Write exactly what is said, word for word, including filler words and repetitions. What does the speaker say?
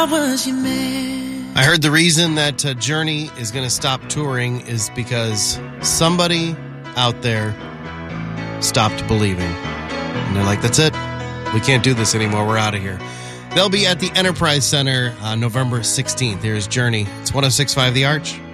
I heard the reason that uh, Journey is going to stop touring is because somebody out there stopped believing. And they're like, that's it. We can't do this anymore. We're out of here. They'll be at the Enterprise Center on November sixteenth. Here's Journey. It's one oh six point five The Arch.